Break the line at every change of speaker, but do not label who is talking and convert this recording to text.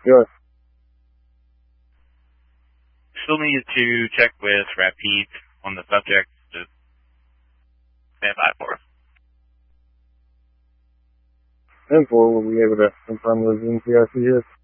Yes.
Still need to check with Rapid on the subject. Just stand by for us.
10-4, will we be able to confirm those NCIC hits?